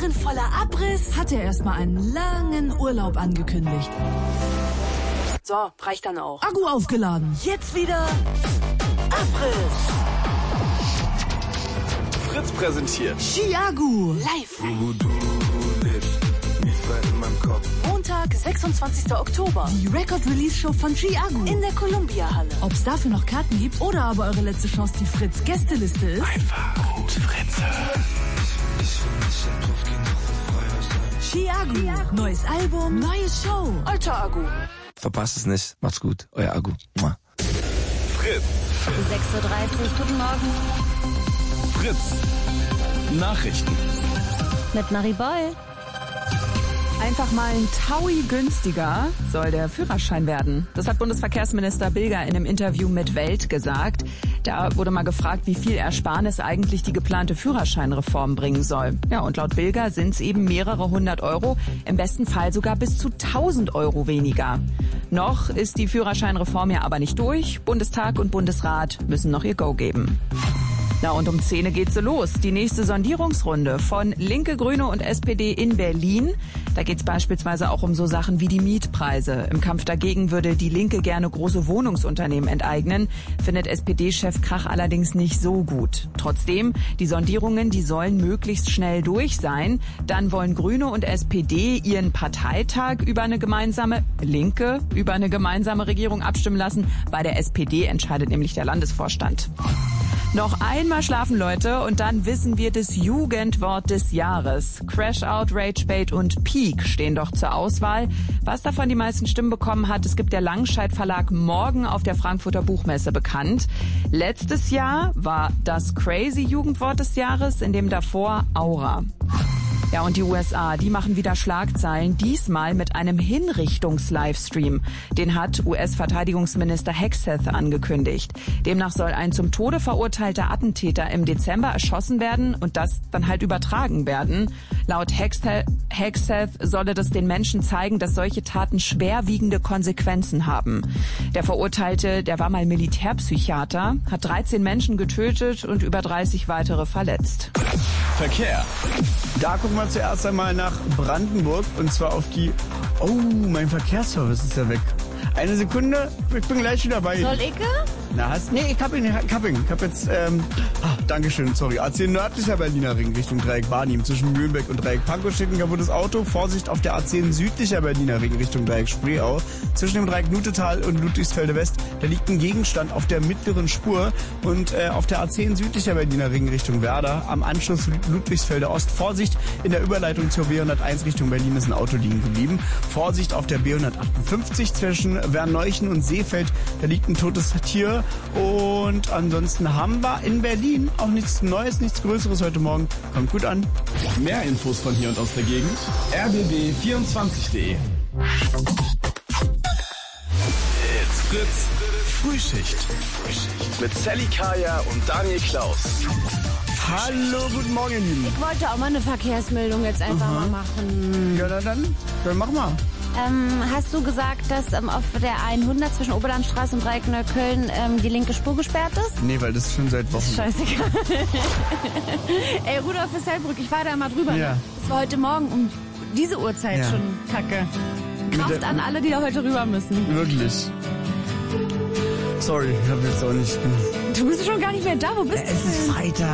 Jahren voller Abriss hat er erstmal einen langen Urlaub angekündigt. So, reicht dann auch. Akku aufgeladen. Jetzt wieder Abriss. Fritz präsentiert Chiago Live. Montag, 26. Oktober. Die Record-Release-Show von Chiago In der Columbia-Halle. Ob es dafür noch Karten gibt oder aber eure letzte Chance die Fritz-Gästeliste ist. einfach gut Fritze. Chiago. Neues Album, neue Show. Alter Agu. Verpasst es nicht. Macht's gut. Euer Agu. Mua. Fritz. 6:30 Uhr, guten Morgen. Fritz. Nachrichten. Mit Marie Boll. Einfach mal ein Taui günstiger soll der Führerschein werden. Das hat Bundesverkehrsminister Bilger in einem Interview mit Welt gesagt. Da wurde mal gefragt, wie viel Ersparnis eigentlich die geplante Führerscheinreform bringen soll. Ja, und laut Bilger sind es eben mehrere hundert Euro, im besten Fall sogar bis zu 1.000 Euro weniger. Noch ist die Führerscheinreform ja aber nicht durch. Bundestag und Bundesrat müssen noch ihr Go geben. Na, und um 10 geht's so los. Die nächste Sondierungsrunde von Linke, Grüne und SPD in Berlin. Da geht's beispielsweise auch um so Sachen wie die Mietpreise. Im Kampf dagegen würde die Linke gerne große Wohnungsunternehmen enteignen, findet SPD-Chef Krach allerdings nicht so gut. Trotzdem, die Sondierungen, die sollen möglichst schnell durch sein. Dann wollen Grüne und SPD ihren Parteitag über eine gemeinsame Linke, über eine gemeinsame Regierung abstimmen lassen. Bei der SPD entscheidet nämlich der Landesvorstand. Noch einmal schlafen, Leute, und dann wissen wir das Jugendwort des Jahres. Crash-Out, Rage-Bait und Peak stehen doch zur Auswahl. Was davon die meisten Stimmen bekommen hat, es gibt der Langscheid Verlag morgen auf der Frankfurter Buchmesse bekannt. Letztes Jahr war das Crazy Jugendwort des Jahres, in dem davor Aura. Ja, und die USA, die machen wieder Schlagzeilen, diesmal mit einem Hinrichtungs-Livestream. Den hat US-Verteidigungsminister Hegseth angekündigt. Demnach soll ein zum Tode verurteilter Attentäter im Dezember erschossen werden und das dann halt übertragen werden. Laut Hegseth solle das den Menschen zeigen, dass solche Taten schwerwiegende Konsequenzen haben. Der Verurteilte, der war mal Militärpsychiater, hat 13 Menschen getötet und über 30 weitere verletzt. Verkehr. Da gucken wir zuerst einmal nach Brandenburg und zwar auf die... Oh, mein Verkehrsservice ist ja weg. Eine Sekunde, ich bin gleich wieder bei... Soll ich? Na, nee, ich hab ihn. Ich hab jetzt, Dankeschön, sorry. A10 nördlicher Berliner Ring Richtung Dreieck Barnim zwischen Mühlenbeck und Dreieck Pankow steht ein kaputtes Auto. Vorsicht auf der A10 südlicher Berliner Ring Richtung Dreieck Spreeau. Zwischen dem Dreieck Nutetal und Ludwigsfelde West, da liegt ein Gegenstand auf der mittleren Spur. Und auf der A10 südlicher Berliner Ring Richtung Werder am Anschluss Ludwigsfelde Ost. Vorsicht, in der Überleitung zur B101 Richtung Berlin ist ein Auto liegen geblieben. Vorsicht auf der B158 zwischen Werneuchen und Seefeld, da liegt ein totes Tier. Und ansonsten haben wir in Berlin auch nichts Neues, nichts Größeres heute Morgen. Kommt gut an. Mehr Infos von hier und aus der Gegend. rbb24.de. It's Fritz. Frühschicht. Mit Sally Kaya und Daniel Klaus. Hallo, guten Morgen, ihr Lieben. Ich wollte auch mal eine Verkehrsmeldung jetzt einfach mal machen. Ja, dann mach mal. Hast du gesagt, dass auf der 100 zwischen Oberlandstraße und Dreieck Neukölln die linke Spur gesperrt ist? Nee, weil das ist schon seit Wochen. Scheißegal. Ey, Rudolf Wesselbrück, ich fahre da mal drüber. Ja. Ne? Das war heute Morgen um diese Uhrzeit Ja. schon kacke. Kraft an alle, die da heute rüber müssen. Wirklich. Sorry, ich hab jetzt auch nicht... Du bist schon gar nicht mehr da, wo bist du Es ist denn? Freitag.